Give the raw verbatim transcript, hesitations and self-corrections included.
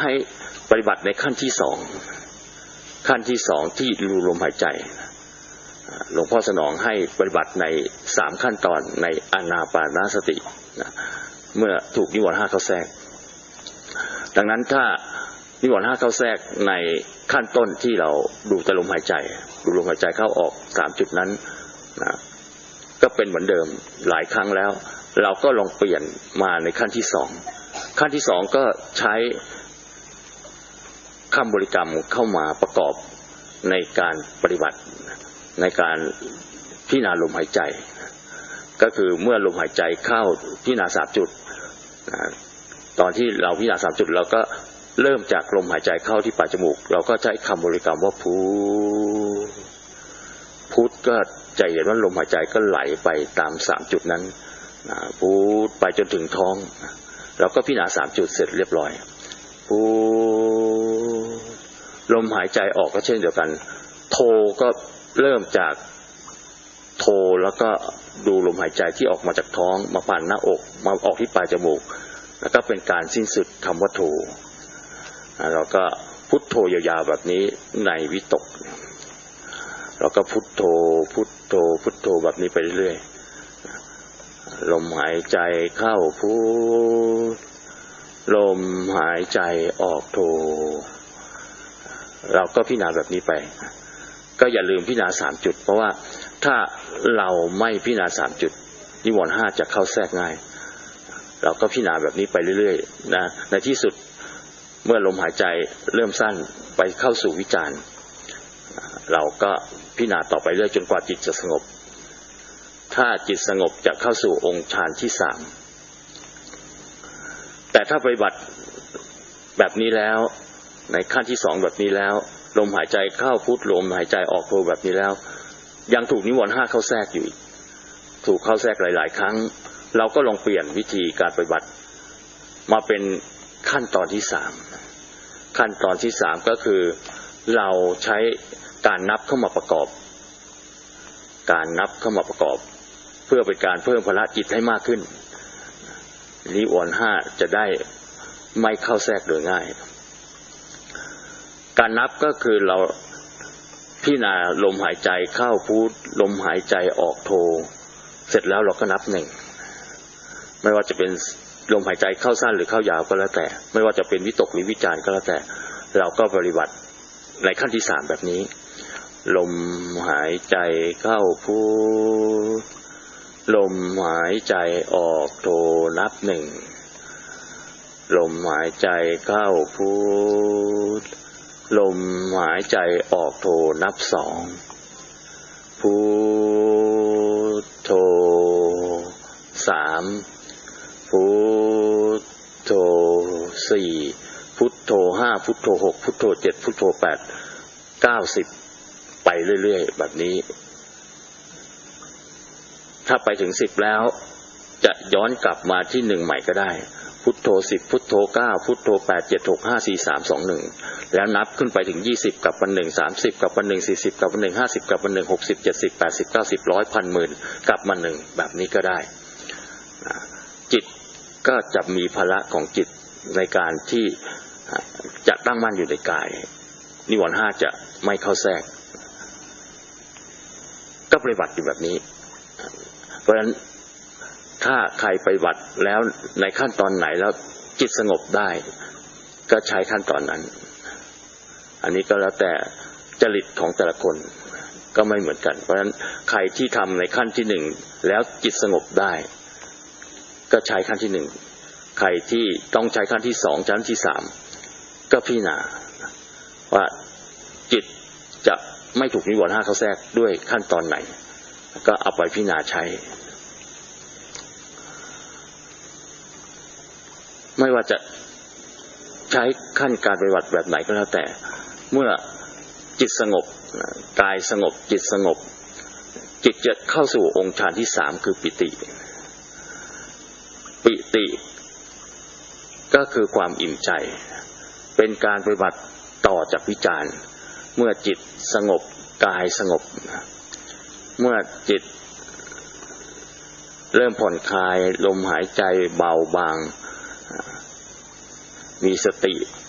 ให้ปฏิบัติในขั้นที่สองขั้นที่สองที่ดูลมหายใจหลวงพ่อสนองให้ปฏิบัติในสามขั้นตอนในอานาปานสตินะเมื่อถูกนิวรณ์ห้าเข้าแทรกดังนั้นถ้านิวรณ์ห้าเข้าแทรกในขั้นต้นที่เราดูแต่ลมหายใจดูลมหายใจเข้าออกสามจุดนั้นนะก็เป็นเหมือนเดิมหลายครั้งแล้วเราก็ลองเปลี่ยนมาในขั้นที่สองขั้นที่สองก็ใช้คำบริกรรมเข้ามาประกอบในการปฏิบัติในการพิจารณาลมหายใจก็คือเมื่อลมหายใจเข้าพิจารณาสามจุดตอนที่เราพิจารณาสามจุดเราก็เริ่มจากลมหายใจเข้าที่ปลายจมูกเราก็ใช้คำบริกรรมว่าพุทพุทก็จะเห็นว่าลมหายใจก็ไหลไปตามสามจุดนั้นพุทไปจนถึงท้องเราก็พิจารณาสามจุดเสร็จเรียบร้อยพุทลมหายใจออกก็เช่นเดียวกันโทก็เริ่มจากโทแล้วก็ดูลมหายใจที่ออกมาจากท้องมาผ่านหน้าอกมาออกที่ปลายจมูกแล้วก็เป็นการสิ้นสุดคำว่าโทเราก็พุทโธยาวๆแบบนี้ในวิตกเราก็พุทโธพุทโธพุทโธแบบนี้ไปเรื่อยๆลมหายใจเข้าพุทลมหายใจออกโธเราก็พิจารณาแบบนี้ไปก็อย่าลืมพิจารณาสามจุดเพราะว่าถ้าเราไม่พิจารณาสามจุดนิวรณ์ห้าจะเข้าแทรกง่ายเราก็พิจารณาแบบนี้ไปเรื่อยๆนะในที่สุดเมื่อลมหายใจเริ่มสั้นไปเข้าสู่วิจารณ์เราก็พิจารณาต่อไปเรื่อยจนกว่าจิตจะสงบถ้าจิตสงบจะเข้าสู่องค์ฌานที่สามแต่ถ้าปฏิบัติแบบนี้แล้วในขั้นที่สองแบบนี้แล้วลมหายใจเข้าพุทลมหายใจออกโทแบบนี้แล้วยังถูกนิวรณ์ห้าเข้าแทรกอยู่ถูกเข้าแทรกหลายๆครั้งเราก็ลองเปลี่ยนวิธีการปฏิบัติมาเป็นขั้นตอนที่สามขั้นตอนที่สามก็คือเราใช้การนับเข้ามาประกอบการนับเข้ามาประกอบเพื่อเป็นการเพิ่มพละจิตให้มากขึ้นนิวรณ์ห้าจะได้ไม่เข้าแทรกโดยง่ายการนับก็คือเราพิจารณาลมหายใจเข้าพุทลมหายใจออกโทเสร็จแล้วเราก็นับหนึ่งไม่ว่าจะเป็นลมหายใจเข้าสั้นหรือเข้ายาวก็แล้วแต่ไม่ว่าจะเป็นวิตกหรือวิจารก็แล้วแต่เราก็ปฏิบัติในขั้นที่สามแบบนี้ลมหายใจเข้าพุทลมหายใจออกโทนับหนึ่งลมหายใจเข้าพุทลมหายใจออกโทนับสองพุทโธสามพุทโธสี่พุทโธห้าพุทโธหกพุทโธเจ็ดพุทโธแปดเก้าสิบไปเรื่อยๆแบบนี้ถ้าไปถึงสิบแล้วจะย้อนกลับมาที่หนึ่งใหม่ก็ได้พุทโธสิบพุทโธเก้าพุทโธแปดเจ็ดหกห้าสี่สามสองหนึ่งแล้วนับขึ้นไปถึงยี่สิบกับวันหนึ่งสามสิบกับวันหนึ่งสี่สิบกับวันหนึ่งห้าสิบกับวันหนึ่งหกสิบเจ็ดสิบแปดสิบเก้าสิบร้อยพันหมื่นกับวันหนึ่งแบบนี้ก็ได้จิตก็จะมีพละของจิตในการที่จะตั้งมั่นอยู่ในกายนิวรณ์ห้าจะไม่เข้าแทรกก็ปฏิบัติอยู่แบบนี้เพราะฉะนั้นถ้าใครปฏิบัติแล้วในขั้นตอนไหนแล้วจิตสงบได้ก็ใช้ขั้นตอนนั้นอันนี้ก็แล้วแต่จริตของแต่ละคนก็ไม่เหมือนกันเพราะฉะนั้นใครที่ทำในขั้นที่หนึ่งแล้วจิตสงบได้ก็ใช้ขั้นที่หนึ่งใครที่ต้องใช้ขั้นที่สองขั้นที่สามก็พิจารณาว่าจิตจะไม่ถูกนิวรณ์ห้าเข้าแทรกด้วยขั้นตอนไหนก็เอาไปพิจารณาใช้ไม่ว่าจะใช้ขั้นการปฏิบัติแบบไหนก็แล้วแต่เมื่อจิตสงบกายสงบจิตสงบจิตจะเข้าสู่องค์ฌานที่สามคือปิติปิติก็คือความอิ่มใจเป็นการปฏิบัติต่อจากวิจารณ์เมื่อจิตสงบกายสงบเมื่อจิตเริ่มผ่อนคลายลมหายใจเบาบางมีสติ